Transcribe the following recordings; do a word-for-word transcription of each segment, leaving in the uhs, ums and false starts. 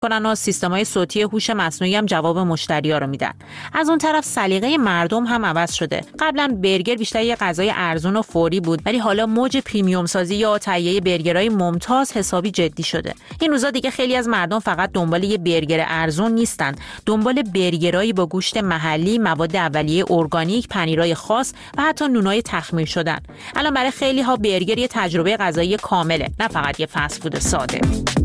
کنن و سیستم‌های صوتی هوش مصنوعی هم جواب مشتری‌ها رو میدن. از اون طرف سلیقه مردم هم عوض شده. قبلا برگر بیشتر یه غذای ارزون و فوری بود، ولی حالا موج پریمیوم سازی یا تهیه برگرای ممتاز حسابی جدی شده. این روزا دیگه خیلی از مردم فقط دنبال یه برگر ارزون نیستن، دنبال برگرایی با گوشت محلی، مواد اولیه ارگانیک، پنیرای خاص و حتی نونای تخمیر شدن. الان برای خیلی ها برگر یه تجربه غذایی کامله، نه فقط یه فست فود ساده.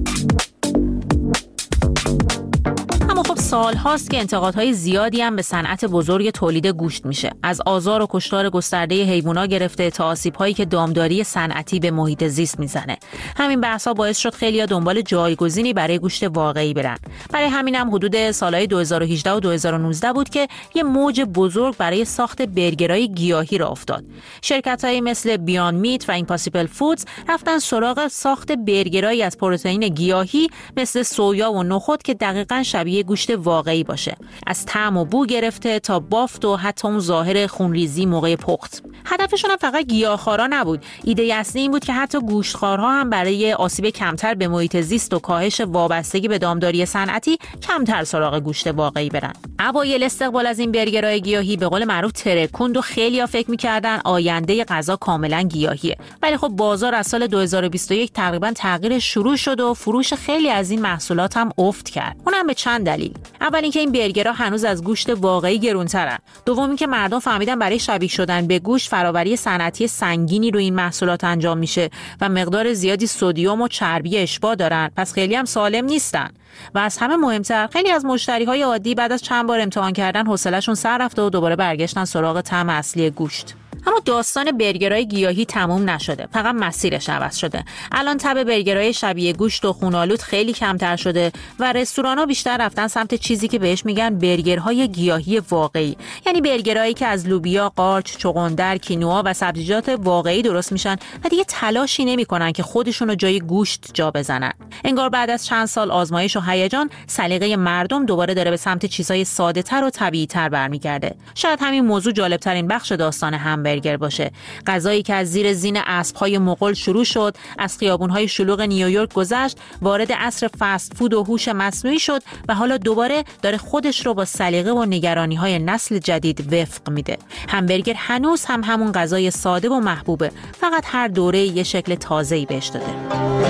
اما خب سال هاست که انتقادهای زیادی هم به صنعت بزرگ تولید گوشت میشه. از آزار و کشتار گسترده حیوونا گرفته تا آسیب‌هایی که دامداری صنعتی به محیط زیست میزنه. همین بحث‌ها باعث شد خیلی‌ها دنبال جایگزینی برای گوشت واقعی برن. برای همین هم حدود سالهای دو هزار و هجده و دو هزار و نوزده بود که یه موج بزرگ برای ساخت برگرهای گیاهی راه افتاد. شرکت‌هایی مثل بیاند میت و ایمپاسیبل فودز رفتن سراغ ساخت برگرایی از پروتئین گیاهی مثل سویا و نخود که دقیقاً شبیه گوشت واقعی باشه. از طعم و بو گرفته تا بافت و حتی اون ظاهر خونریزی موقع پخت. هدفشون هم فقط گیاهخوارا نبود. ایده اصلی این بود که حتی گوشتخوارها هم برای آسیب کمتر به محیط زیست و کاهش وابستگی به دامداری صنعتی کمتر سراغ گوشت واقعی برن. اوایل استقبال از این برگرهای گیاهی به قول معروف ترکوند و خیلی‌ها فکر می‌کردن آینده غذا کاملا گیاهیه. ولی خب بازار از سال دو هزار و بیست و یک تقریبا تغییر شروع شد و فروش خیلی از این محصولات هم افت کرد. اونم به چند دلیل. اول اینکه این برگرها هنوز از گوشت واقعی گرونترن. دوم اینکه مردم فهمیدن برای شبیه شدن به گوشت فراوری صنعتی سنگینی روی این محصولات انجام میشه و مقدار زیادی سدیم و چربی اشباع دارن، پس خیلی هم سالم نیستن. و از همه مهمتر خیلی از مشتریهای عادی بعد از چند بار امتحان کردن حوصله‌شون سر رفته و دوباره برگشتن سراغ طعم اصلی گوشت. اما داستان برگرهای گیاهی تموم نشده، فقط مسیرش عوض شده. الان تب برگرهای شبیه گوشت و خون‌آلود خیلی کمتر شده و رستوران‌ها بیشتر رفتن سمت چیزی که بهش میگن برگرهای گیاهی واقعی، یعنی برگرهایی که از لوبیا، قارچ، چغندر، کینوا و سبزیجات واقعی درست میشن و دیگه تلاشی نمی‌کنن که خودشون رو جای گوشت جا بزنن. انگار بعد از چند سال آزمایش و هیجان، سلیقه مردم دوباره داره به سمت چیزهای ساده‌تر و طبیعی‌تر برمیگرده. شاید همین موضوع جالب‌ترین بخش داستان همبرگر باشه. غذایی که از زیر زین اسب‌های مغول شروع شد، از خیابون‌های شلوغ نیویورک گذشت، وارد عصر فست فود و هوش مصنوعی شد و حالا دوباره داره خودش رو با سلیقه و نگرانی‌های نسل جدید وفق میده. همبرگر هنوز هم همون غذای ساده و محبوبه، فقط هر دوره یه شکل تازه‌ای بهش داده.